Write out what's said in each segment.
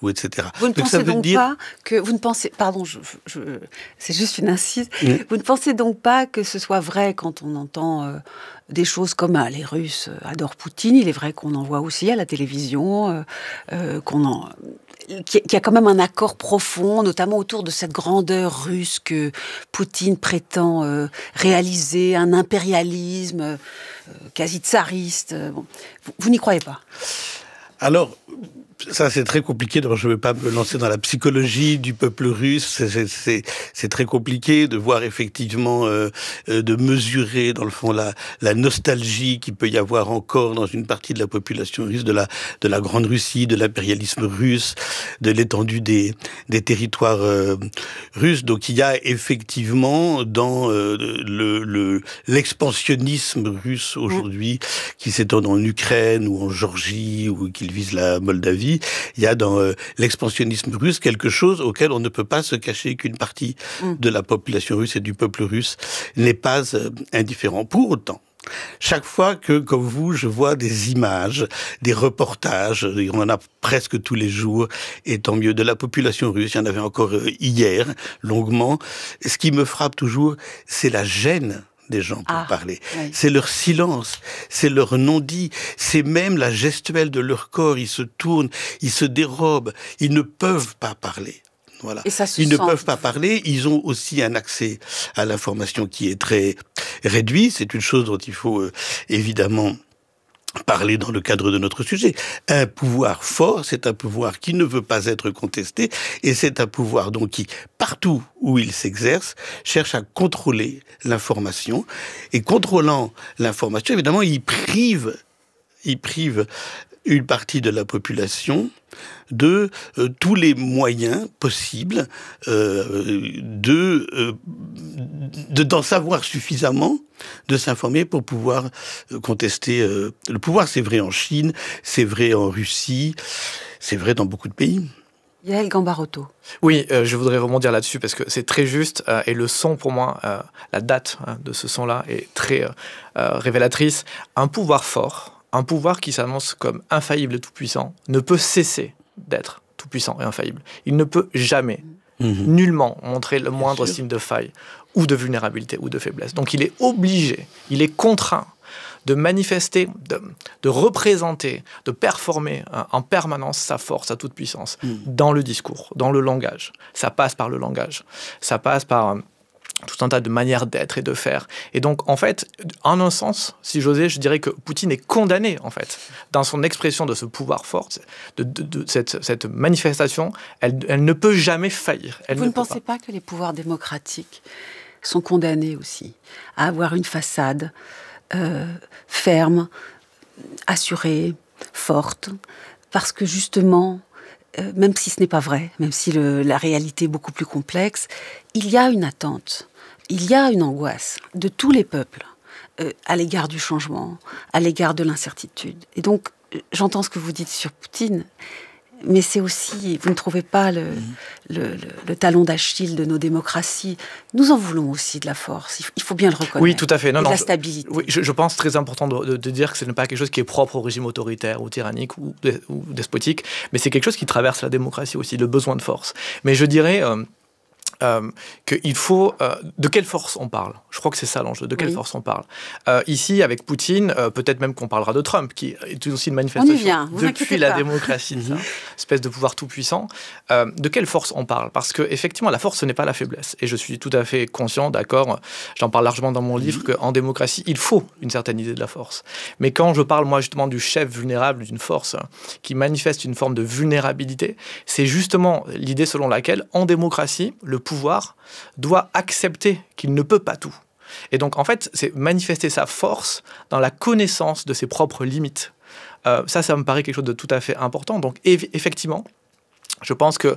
ou etc. Vous ne pensez donc pas que... Vous ne pensez... Pardon, c'est juste une incise. Vous ne pensez donc pas que ce soit vrai quand on entend des choses comme les Russes adorent Poutine. Il est vrai qu'on en voit aussi à la télévision, qu'il y a quand même un accord profond, notamment autour de cette grandeur russe que Poutine prétend réaliser, un impérialisme quasi tsariste. Bon. Vous n'y croyez pas? Alors, ça c'est très compliqué, donc je ne vais pas me lancer dans la psychologie du peuple russe, c'est très compliqué de voir effectivement, de mesurer dans le fond la nostalgie qu'il peut y avoir encore dans une partie de la population russe, de la Grande Russie, de l'impérialisme russe, de l'étendue des territoires russes. Donc il y a effectivement dans l'expansionnisme russe aujourd'hui, qui s'étend en Ukraine ou en Géorgie ou qu'il vise la Moldavie, il y a dans l'expansionnisme russe quelque chose auquel on ne peut pas se cacher, qu'une partie de la population russe et du peuple russe n'est pas indifférent. Pour autant, chaque fois que, comme vous, je vois des images, des reportages, on en a presque tous les jours, et tant mieux, de la population russe, il y en avait encore hier, longuement, ce qui me frappe toujours, c'est la gêne des gens pour parler. Oui. C'est leur silence, c'est leur non-dit, c'est même la gestuelle de leur corps. Ils se tournent, ils se dérobent, ils ne peuvent pas parler. Voilà. Ils ne peuvent pas parler, ils ont aussi un accès à l'information qui est très réduit. C'est une chose dont il faut évidemment parler dans le cadre de notre sujet. Un pouvoir fort, c'est un pouvoir qui ne veut pas être contesté, et c'est un pouvoir donc qui, partout où il s'exerce, cherche à contrôler l'information. Et contrôlant l'information, évidemment, il prive une partie de la population de tous les moyens possibles d'en savoir suffisamment, de s'informer pour pouvoir contester le pouvoir. C'est vrai en Chine, c'est vrai en Russie, c'est vrai dans beaucoup de pays. Yael Gambarotto. Oui, je voudrais rebondir là-dessus parce que c'est très juste et le son pour moi, la date de ce son-là est très révélatrice. Un pouvoir fort, un pouvoir qui s'annonce comme infaillible et tout-puissant, ne peut cesser d'être tout-puissant et infaillible. Il ne peut jamais, nullement montrer le moindre signe de faille ou de vulnérabilité ou de faiblesse. Donc il est obligé, il est contraint de manifester, de représenter, de performer en permanence sa force, sa toute-puissance dans le discours, dans le langage. Ça passe par le langage, ça passe par tout un tas de manières d'être et de faire. Et donc, en fait, en un sens, si j'osais, je dirais que Poutine est condamné, en fait, dans son expression de ce pouvoir fort, de cette manifestation, elle ne peut jamais faillir. Vous ne pensez pas que les pouvoirs démocratiques sont condamnés aussi à avoir une façade ferme, assurée, forte, parce que justement, même si ce n'est pas vrai, même si la réalité est beaucoup plus complexe, il y a une attente, il y a une angoisse de tous les peuples à l'égard du changement, à l'égard de l'incertitude. Et donc, j'entends ce que vous dites sur Poutine, mais c'est aussi, vous ne trouvez pas le talon d'Achille de nos démocraties. Nous en voulons aussi de la force, il faut bien le reconnaître. Oui, tout à fait. De la stabilité. Oui, je pense très important de dire que ce n'est pas quelque chose qui est propre au régime autoritaire ou tyrannique ou despotique, mais c'est quelque chose qui traverse la démocratie aussi, le besoin de force. Mais je dirais qu'il faut... de quelle force on parle? Je crois que c'est ça l'enjeu. De quelle force on parle? Ici, avec Poutine, peut-être même qu'on parlera de Trump, qui est aussi une manifestation depuis la démocratie, une espèce de pouvoir tout-puissant. De quelle force on parle? Parce qu'effectivement, la force, ce n'est pas la faiblesse. Et je suis tout à fait conscient, d'accord, j'en parle largement dans mon livre, qu'en démocratie, il faut une certaine idée de la force. Mais quand je parle, moi, justement, du chef vulnérable, d'une force qui manifeste une forme de vulnérabilité, c'est justement l'idée selon laquelle, en démocratie, le pouvoir doit accepter qu'il ne peut pas tout. Et donc, en fait, c'est manifester sa force dans la connaissance de ses propres limites. Ça me paraît quelque chose de tout à fait important. Donc, effectivement, je pense que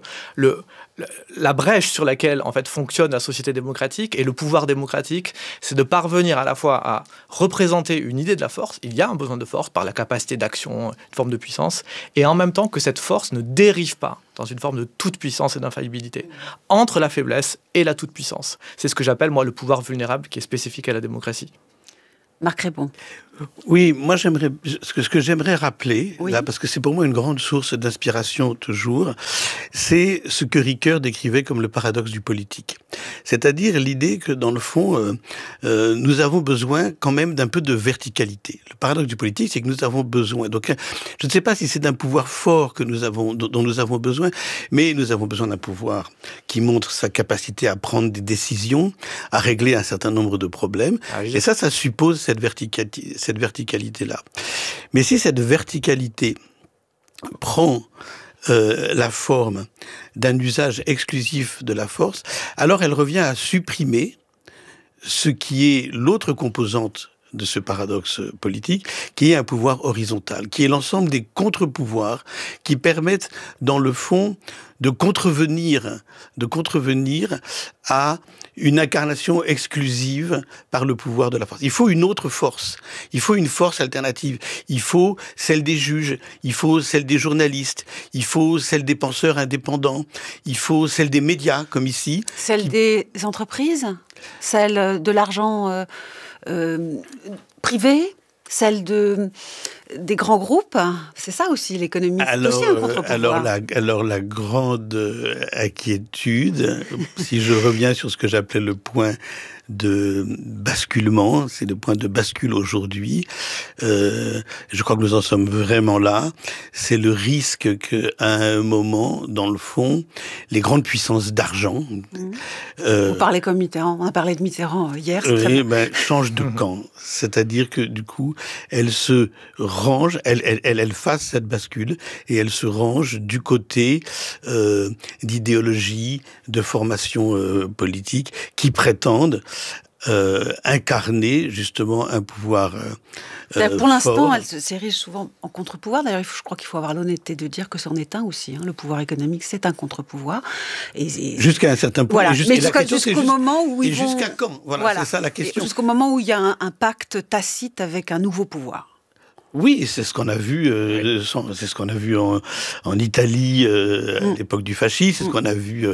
la brèche sur laquelle en fait fonctionne la société démocratique et le pouvoir démocratique, c'est de parvenir à la fois à représenter une idée de la force. Il y a un besoin de force par la capacité d'action, une forme de puissance, et en même temps que cette force ne dérive pas dans une forme de toute-puissance et d'infaillibilité, entre la faiblesse et la toute-puissance. C'est ce que j'appelle, moi, le pouvoir vulnérable qui est spécifique à la démocratie. Marc Répond. Oui, moi ce que j'aimerais rappeler, là, parce que c'est pour moi une grande source d'inspiration toujours, c'est ce que Ricoeur décrivait comme le paradoxe du politique. C'est-à-dire l'idée que dans le fond, nous avons besoin quand même d'un peu de verticalité. Le paradoxe du politique, c'est que nous avons besoin. Donc, je ne sais pas si c'est d'un pouvoir fort que dont nous avons besoin, mais nous avons besoin d'un pouvoir qui montre sa capacité à prendre des décisions, à régler un certain nombre de problèmes. Et ça suppose cette verticalité-là. Mais si cette verticalité prend la forme d'un usage exclusif de la force, alors elle revient à supprimer ce qui est l'autre composante de ce paradoxe politique, qui est un pouvoir horizontal, qui est l'ensemble des contre-pouvoirs qui permettent, dans le fond, de contrevenir à une incarnation exclusive par le pouvoir de la force. Il faut une autre force. Il faut une force alternative. Il faut celle des juges. Il faut celle des journalistes. Il faut celle des penseurs indépendants. Il faut celle des médias, comme ici. Celle des entreprises ? Celle de l'argent privé ? Celle des grands groupes, c'est ça aussi l'économie, c'est aussi un contre-pouvoir. Alors la grande inquiétude, si je reviens sur ce que j'appelais le point de basculement, c'est le point de bascule aujourd'hui, je crois que nous en sommes vraiment là, c'est le risque qu'à un moment, dans le fond, les grandes puissances d'argent... Vous parlez comme Mitterrand, on a parlé de Mitterrand hier, c'est très bien. Changent de camp, c'est-à-dire que du coup, elles se rangent, elles fassent cette bascule, et elles se rangent du côté d'idéologies, de formations politiques, qui prétendent incarner justement un pouvoir pour l'instant, fort. elle s'érige souvent en contre-pouvoir. D'ailleurs, je crois qu'il faut avoir l'honnêteté de dire que c'en est un aussi. Le pouvoir économique, c'est un contre-pouvoir. Jusqu'à un certain point. Voilà. Mais jusqu'au moment où ils vont... jusqu'à quand ? Voilà, c'est ça la question. Jusqu'au moment où il y a un pacte tacite avec un nouveau pouvoir. Oui, c'est ce qu'on a vu. C'est ce qu'on a vu en Italie à l'époque du fascisme. C'est ce qu'on a vu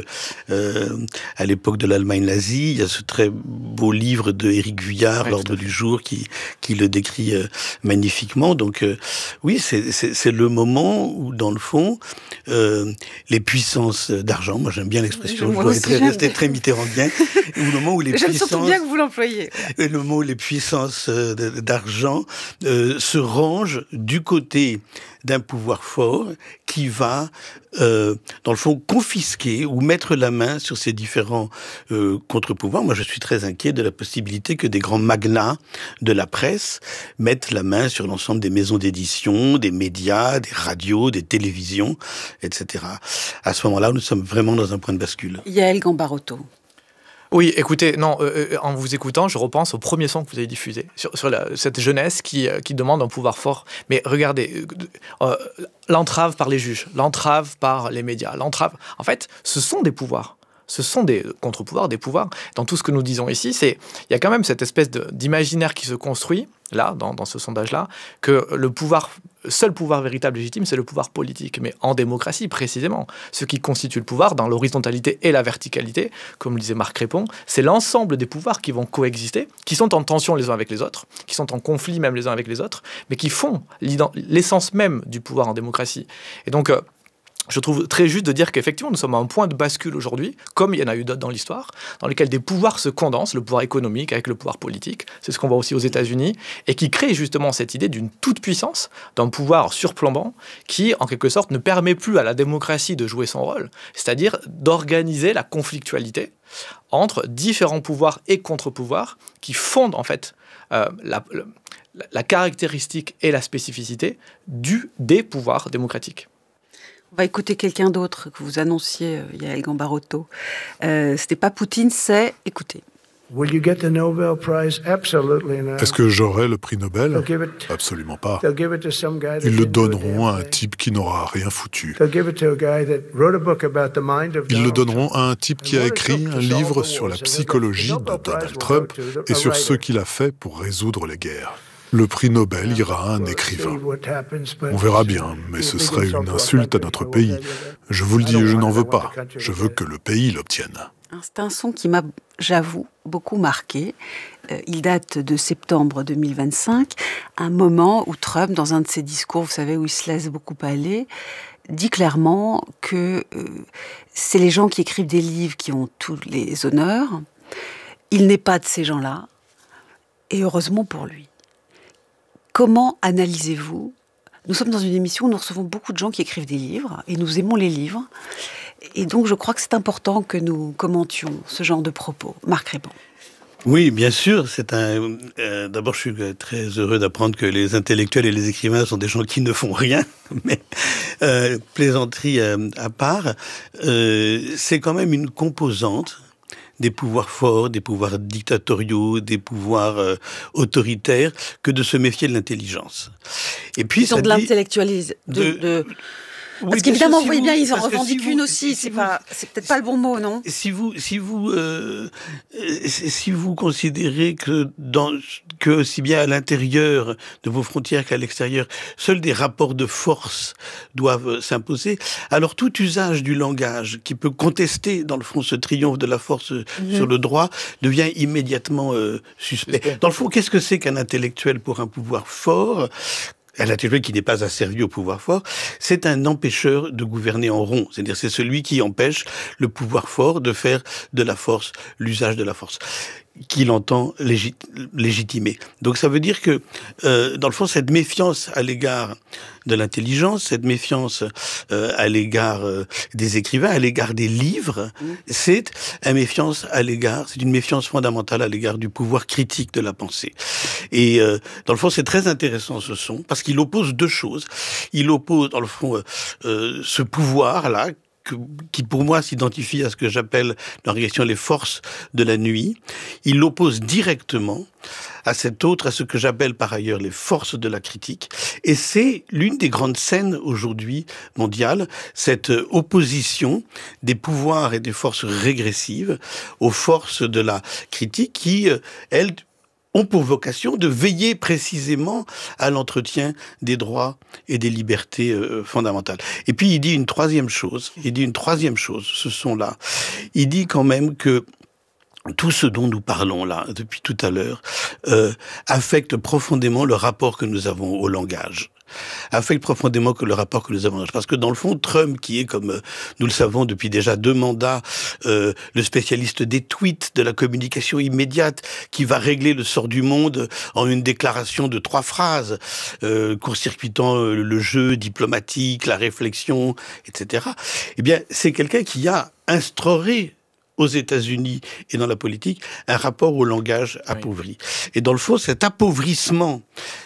à l'époque de l'Allemagne nazie. Il y a ce très beau livre de Éric Vuillard, L'Ordre du jour, qui le décrit magnifiquement. Donc oui, c'est le moment où, dans le fond, les puissances d'argent. Moi, j'aime bien l'expression. Je dois rester très mitterrandien. Au moment où les J'aime surtout bien que vous l'employiez. Le moment où les puissances d'argent se rangent du côté d'un pouvoir fort qui va, dans le fond, confisquer ou mettre la main sur ces différents contre-pouvoirs. Moi, je suis très inquiet de la possibilité que des grands magnats de la presse mettent la main sur l'ensemble des maisons d'édition, des médias, des radios, des télévisions, etc. À ce moment-là, nous sommes vraiment dans un point de bascule. Yaël Gambarotto. Oui, écoutez, en vous écoutant, je repense au premier son que vous avez diffusé, sur cette jeunesse qui demande un pouvoir fort. Mais regardez, l'entrave par les juges, l'entrave par les médias, l'entrave... En fait, ce sont des pouvoirs. Ce sont des contre-pouvoirs, des pouvoirs. Dans tout ce que nous disons ici, il y a quand même cette espèce d'imaginaire qui se construit, là, dans ce sondage-là, que le seul pouvoir véritable légitime, c'est le pouvoir politique. Mais en démocratie, précisément, ce qui constitue le pouvoir, dans l'horizontalité et la verticalité, comme le disait Marc Répond, c'est l'ensemble des pouvoirs qui vont coexister, qui sont en tension les uns avec les autres, qui sont en conflit même les uns avec les autres, mais qui font l'essence même du pouvoir en démocratie. Et donc... je trouve très juste de dire qu'effectivement, nous sommes à un point de bascule aujourd'hui, comme il y en a eu d'autres dans l'histoire, dans lesquels des pouvoirs se condensent, le pouvoir économique avec le pouvoir politique, c'est ce qu'on voit aussi aux États-Unis, et qui crée justement cette idée d'une toute-puissance, d'un pouvoir surplombant, qui, en quelque sorte, ne permet plus à la démocratie de jouer son rôle, c'est-à-dire d'organiser la conflictualité entre différents pouvoirs et contre-pouvoirs qui fondent, en fait, la caractéristique et la spécificité des pouvoirs démocratiques. On va écouter quelqu'un d'autre que vous annonciez, Yaël Gambarotto. C'était pas Poutine, c'est... Écoutez. Est-ce que j'aurai le prix Nobel ? Absolument pas. Ils le donneront à un type qui n'aura rien foutu. Ils le donneront à un type qui a écrit un livre sur la psychologie de Donald Trump et sur ce qu'il a fait pour résoudre les guerres. Le prix Nobel ira à un écrivain. On verra bien, mais ce serait une insulte à notre pays. Je vous le dis, je n'en veux pas. Je veux que le pays l'obtienne. C'est un son qui m'a, j'avoue, beaucoup marqué. Il date de septembre 2025, un moment où Trump, dans un de ses discours, vous savez, où il se laisse beaucoup aller, dit clairement que c'est les gens qui écrivent des livres qui ont tous les honneurs. Il n'est pas de ces gens-là, et heureusement pour lui. Comment analysez-vous ? Nous sommes dans une émission où nous recevons beaucoup de gens qui écrivent des livres, et nous aimons les livres. Et donc, je crois que c'est important que nous commentions ce genre de propos. Marc Répand. Oui, bien sûr. D'abord, je suis très heureux d'apprendre que les intellectuels et les écrivains sont des gens qui ne font rien. Mais plaisanterie à part, c'est quand même une composante des pouvoirs forts, des pouvoirs dictatoriaux, des pouvoirs autoritaires, que de se méfier de l'intelligence. Et puis, de l'intellectualisme, parce qu'évidemment, vous voyez bien, ils en revendiquent une aussi. C'est peut-être pas le bon mot, non ? Si vous considérez que aussi bien à l'intérieur de vos frontières qu'à l'extérieur, seuls des rapports de force doivent s'imposer, alors tout usage du langage qui peut contester, dans le fond, ce triomphe de la force sur le droit devient immédiatement suspect. Dans le fond, qu'est-ce que c'est qu'un intellectuel pour un pouvoir fort ? Un intellectuel qui n'est pas asservi au pouvoir fort, c'est un empêcheur de gouverner en rond. C'est-à-dire, c'est celui qui empêche le pouvoir fort de faire de la force, l'usage de la force, qu'il entend légitimer. Donc ça veut dire que, dans le fond, cette méfiance à l'égard de l'intelligence, cette méfiance à l'égard des écrivains, à l'égard des livres, c'est une méfiance fondamentale à l'égard du pouvoir critique de la pensée. Et dans le fond, c'est très intéressant ce son, parce qu'il oppose deux choses. Il oppose, dans le fond, ce pouvoir-là, qui pour moi s'identifie à ce que j'appelle dans la question les forces de la nuit. Il l'oppose directement à ce que j'appelle par ailleurs les forces de la critique. Et c'est l'une des grandes scènes aujourd'hui mondiales, cette opposition des pouvoirs et des forces régressives aux forces de la critique qui, elles, ont pour vocation de veiller précisément à l'entretien des droits et des libertés fondamentales. Et puis il dit une troisième chose, ce son-là. Il dit quand même que tout ce dont nous parlons là, depuis tout à l'heure, affecte profondément le rapport que nous avons au langage. Affecte profondément que le rapport que nous avons. Parce que dans le fond, Trump, qui est, comme nous le savons depuis déjà 2 mandats, le spécialiste des tweets, de la communication immédiate, qui va régler le sort du monde en une déclaration de 3 phrases, court-circuitant le jeu diplomatique, la réflexion, etc. Eh bien, c'est quelqu'un qui a instauré aux États-Unis et dans la politique, un rapport au langage appauvri. Oui. Et dans le fond, cet appauvrissement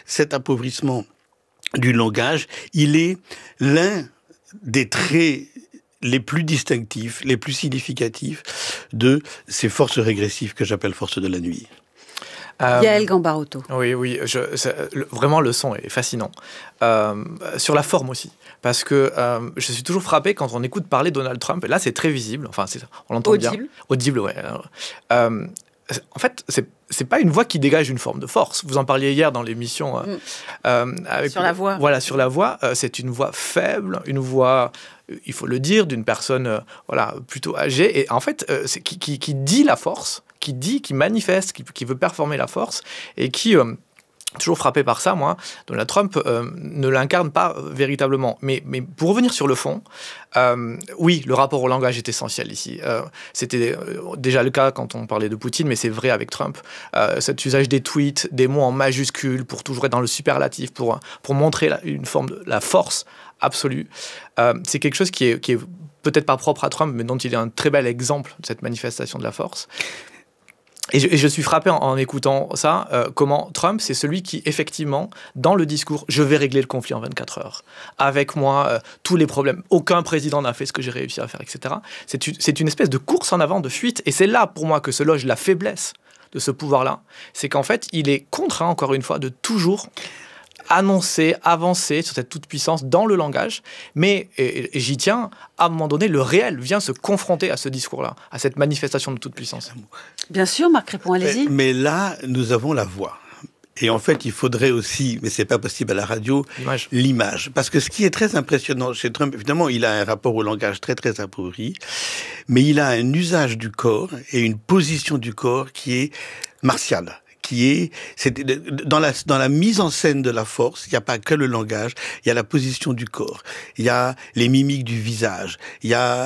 du langage, il est l'un des traits les plus distinctifs, les plus significatifs de ces forces régressives que j'appelle forces de la nuit. Yael Gambarotto. Oui, vraiment le son est fascinant. Sur la forme aussi, parce que je suis toujours frappé quand on écoute parler Donald Trump, et là c'est très visible, on l'entend bien. Audible, ouais. En fait, c'est pas une voix qui dégage une forme de force. Vous en parliez hier dans l'émission. Sur la voix. Voilà, sur la voix. C'est une voix faible, une voix, il faut le dire, d'une personne plutôt âgée. Et en fait, c'est qui dit la force, qui manifeste, qui veut performer la force, et qui... toujours frappé par ça, moi, Donald Trump ne l'incarne pas véritablement. Mais pour revenir sur le fond, oui, le rapport au langage est essentiel ici. C'était déjà le cas quand on parlait de Poutine, mais c'est vrai avec Trump. Cet usage des tweets, des mots en majuscules pour toujours être dans le superlatif, pour montrer une forme de la force absolue. C'est quelque chose qui est peut-être pas propre à Trump, mais dont il est un très bel exemple de cette manifestation de la force. Et je suis frappé en écoutant ça, comment Trump, c'est celui qui, effectivement, dans le discours, je vais régler le conflit en 24 heures. Avec moi, tous les problèmes. Aucun président n'a fait ce que j'ai réussi à faire, etc. C'est une espèce de course en avant, de fuite. Et c'est là, pour moi, que se loge la faiblesse de ce pouvoir-là. C'est qu'en fait, il est contraint, encore une fois, de toujours annoncer, avancer sur cette toute-puissance dans le langage, mais, et j'y tiens, à un moment donné, le réel vient se confronter à ce discours-là, à cette manifestation de toute-puissance. Bien sûr, Marc Répond, allez-y. Mais là, nous avons la voix. Et en fait, il faudrait aussi, mais c'est pas possible à la radio, l'image. Parce que ce qui est très impressionnant chez Trump, évidemment, il a un rapport au langage très très appauvri, mais il a un usage du corps et une position du corps qui est martiale. Dans la mise en scène de la force, il n'y a pas que le langage, il y a la position du corps, il y a les mimiques du visage, il y a